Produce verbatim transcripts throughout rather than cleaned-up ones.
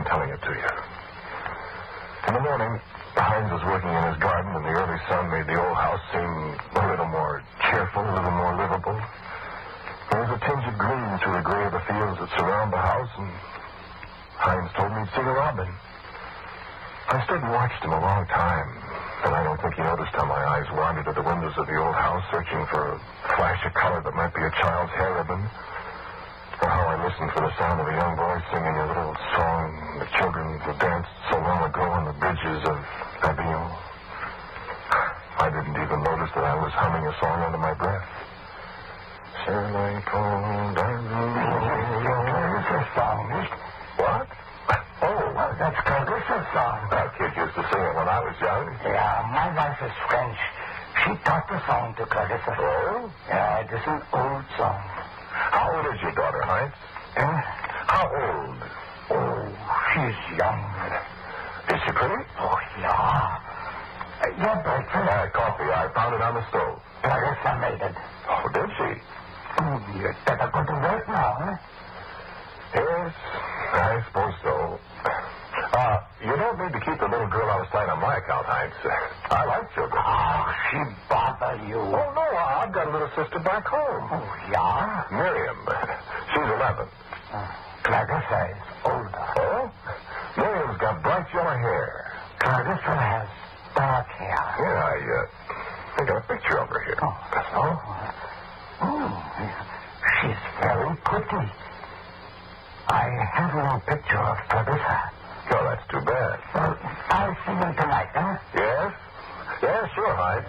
telling it to you. In the morning, Heinz was working in his garden, and the early sun made the old house seem a little more cheerful, a little more livable. There was a tinge of green through the gray of the fields that surround the house, and Heinz told me he'd seen a robin. I stood and watched him a long time, and I don't think he noticed how my eyes wandered to the windows of the old house, searching for a flash of color that might be a child's hair ribbon, or how I listened for the sound of a young voice singing a little song the children who danced so long ago on the bridges of Avignon. I didn't even notice that I was humming a song under my breath. Sur les ponts d'Avignon. It's a song. What? Oh, Well, that's Clarissa's song. that kid used to sing it when I was young. Yeah, my wife is French. She taught the song to Clarissa. Oh? Yeah, it is an old song. How old is your daughter, Heinz? Eh? How old? Oh, she's young. Is she pretty? Oh, yeah. Uh, your breakfast? Uh, coffee. I found it on the stove. Clarissa made it. Oh, did she? Mm, you'd better go to work now, huh? Yes, I suppose so. Uh, you don't need to keep the little girl out of sight on my account, Heinz. I like children. Oh, she bother you. Oh, no, I've got a little sister back home. Oh, yeah? Miriam. She's eleven. Uh, Clarissa is older. Oh? Miriam's got bright yellow hair. Clarissa has dark hair. Yeah, I, uh, I got a picture of her here. Oh, oh. Mm, she's very pretty. I have no picture of Clarissa. Oh, that's too bad. Well, I'll see you tonight, huh? Yes? Yeah, sure, Heinz.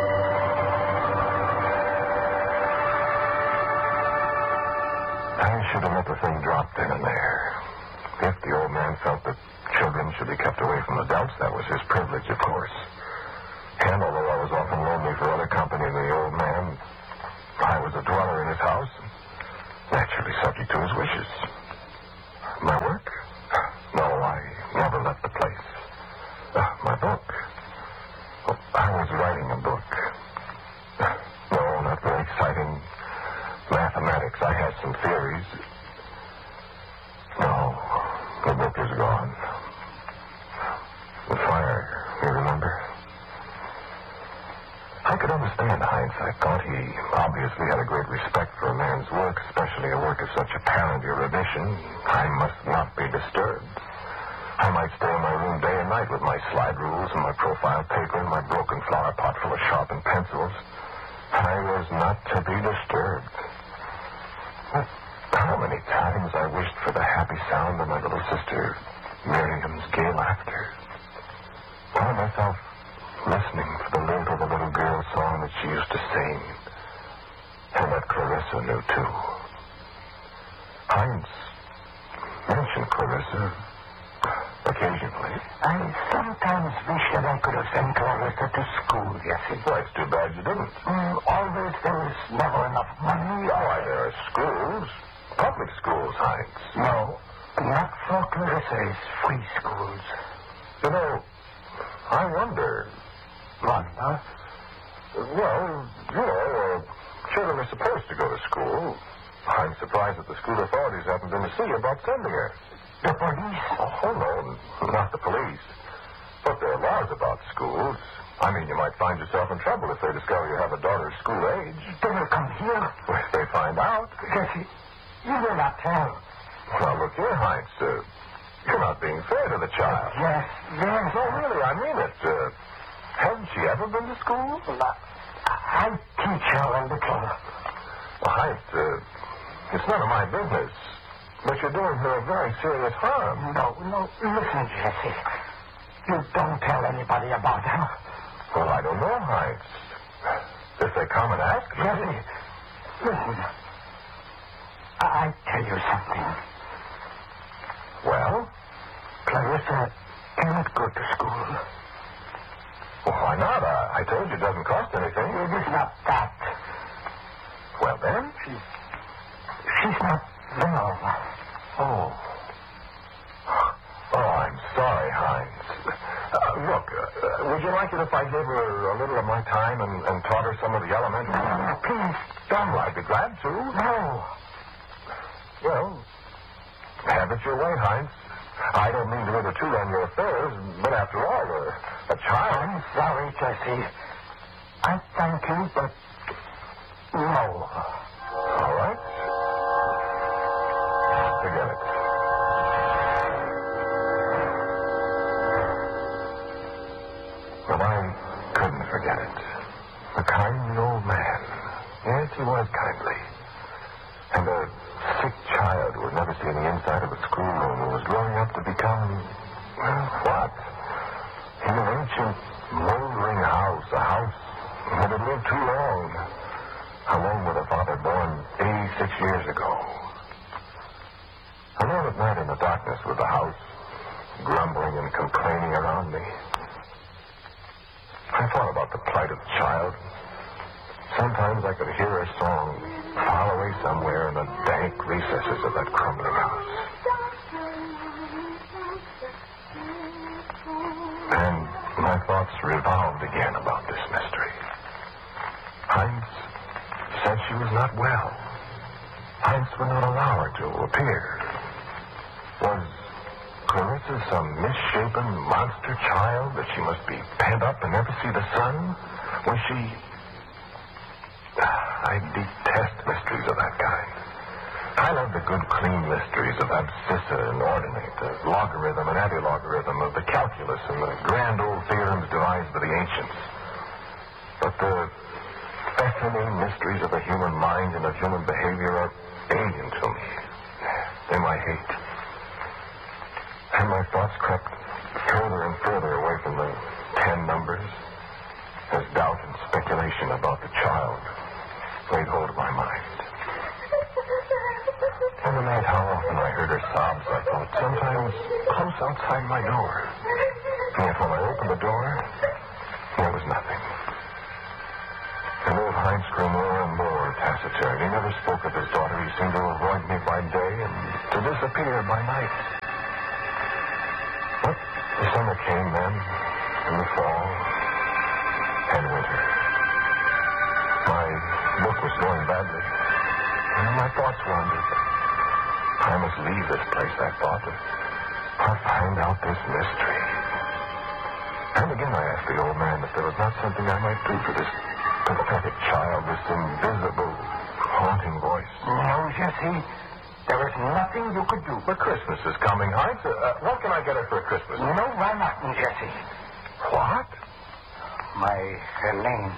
I should have let the thing drop then and there. If the old man felt that children should be kept away from adults, that was his privilege, of course. And although I was often lonely for other company than the old man, I was a dweller in his house, naturally subject to his wishes. My work? No, I never left the place. Uh, my book? Oh, I was writing a book. Uh, no, not very exciting. Mathematics. I had some theories. No, the book is gone. The fire, you remember? I could understand Heinz. I thought he obviously had a great respect for a man's work, especially a work of such apparent erudition. I must not be disturbed. I might stay in my room day and night with my slide rules and my profile paper and my broken flower pot full of sharpened pencils. I was not to be disturbed. But how many times I wished for the happy sound of my little sister Miriam's gay laughter. Found myself listening for the lilt of a little girl song that she used to sing, and that Clarissa knew too. Heinz mentioned Clarissa occasionally. I sometimes wish that I could have sent Clarissa to school, you see. Well, it's too bad you didn't. Mm, always there was never enough money. Why, there are schools. Public schools, Heinz. No, not for Clarissa's free schools. You know, I wonder. Wonder? Well, you know, uh, children are supposed to go to school. I'm surprised that the school authorities haven't been to see about sending her. The police? Oh, no, not the police. But there are laws about schools. I mean, you might find yourself in trouble if they discover you have a daughter of school age. They will come here. Well, if they find out. Jesse, you will not tell. Well, look here, Heinz. Uh, you're not being fair to the child. Yes, yes. No, really, I mean it. Uh, hasn't she ever been to school? But I teach her a little. Well, Heinz, uh, it's none of my business. But you're doing her a very serious harm. No, no. Listen, Jesse. You don't tell anybody about her. Well, I don't know, Heinz. If they come and ask me. Jesse, listen. I tell you something. Well? Clarissa cannot go to school. Well, why not? I, I told you it doesn't cost anything. It is not that. Well, then? She's, she's not well. Oh. Oh, I'm sorry, Heinz. Uh, look, uh, would you like it if I gave her a little of my time and, and taught her some of the elementary... No, please, don't. I'd be glad to. No. Well, have it your way, Heinz. I don't mean to interfere on your affairs, but after all, uh, a child... I'm sorry, Jesse. I thank you, but no. All right. Forget it. But I couldn't forget it. The kindly old man. Yes, he was kindly. And a sick child who had never seen the inside of a schoolroom who was growing up to become, well, what? In an ancient, moldering house, a house that had lived too long, alone with a father born eighty-six years ago. Alone at night in the darkness with the house grumbling and complaining around me. I thought about the plight of the child. Sometimes I could hear her song far away somewhere in the dank recesses of that crumbling house. And my thoughts revolved again about this mystery. Heinz said she was not well. Heinz would not allow her to appear. Was Clarissa some misshapen monster child that she must be pent up and never see the sun? Was she... I detest mysteries of that kind. I love the good, clean mysteries of abscissa and ordinate, the logarithm and antilogarithm, of the calculus and the grand old theorems devised by the ancients. But the fascinating mysteries of the human mind and of human behavior are alien to me. They're my hate. And my thoughts crept further and further away from the ten numbers as doubt and speculation about the child laid hold of my mind. And the night, how often I heard her sobs, I thought, sometimes close outside my door. And yet when I opened the door, there was nothing. And old Heinz grew more and more taciturn. He never spoke of his daughter. He seemed to avoid me by day and to disappear by night. But the summer came then, and the fall, and winter. My book was going badly, and my thoughts wandered. I must leave this place, I thought, and I'll find out this mystery. And again I asked the old man if there was not something I might do for this pathetic child, this invisible, haunting voice. No, Jesse. There is nothing you could do. But Christmas is coming, Heinz. Uh, what can I get her for Christmas? No, why not, Jesse? What? My Helene.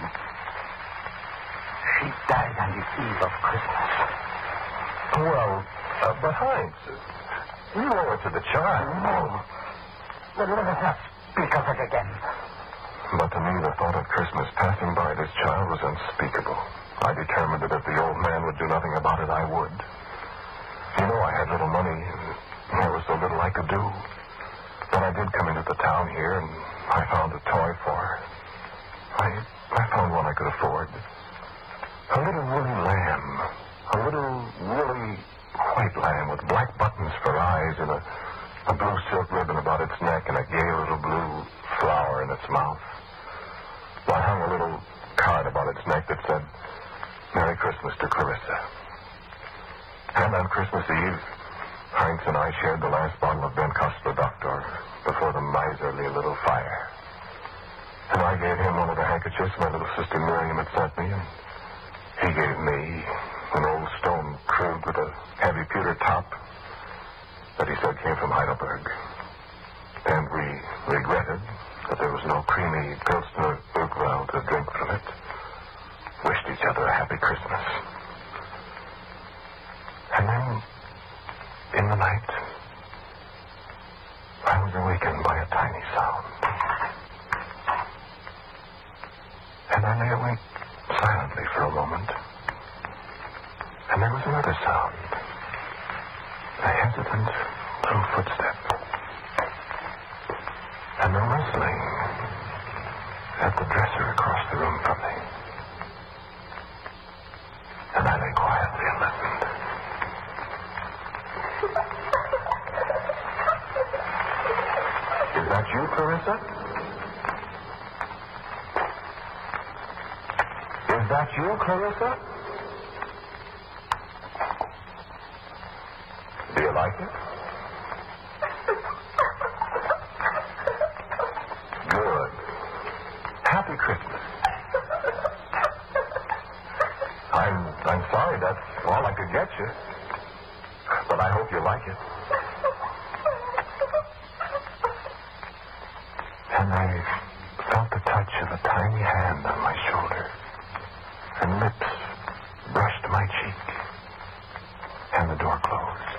She died on the eve of Christmas. Well, uh, but Heinz, you owe it to the child. No. But let us not speak of it again. But to me, the thought of Christmas passing by this child was unspeakable. I determined that if the old man would do nothing about it, I would. You know, I had little money, and there was so little I could do. But I did come into the town here, and I found a toy for her. I, I found one I could afford. A little woolly lamb. A little woolly white lamb with black buttons for eyes and a, a blue silk ribbon about its neck and a gay little blue flower in its mouth. I hung a little card about its neck that said, Merry Christmas to Clarissa. And on Christmas Eve, Heinz and I shared the last bottle of Ben Custer Doctor before the miserly little fire. And I gave him one of the handkerchiefs my little sister Miriam had sent me, and he gave me an old stone krug with a heavy pewter top that he said came from Heidelberg. And we regretted that there was no creamy Pilsner Urquell to drink from it. Wished each other a happy Christmas. And then, in the night, I was awakened by a tiny sound. And I lay awake silently for a moment. And there was another sound. A hesitant little footstep. And a rustling at the dresser across the room from me. And I lay quietly and listened. Is that you, Clarissa? Is that you, Clarissa? Do you like it? Happy Christmas. I'm I'm sorry, that's all I could get you. But I hope you like it. And I felt the touch of a tiny hand on my shoulder. And lips brushed my cheek. And the door closed.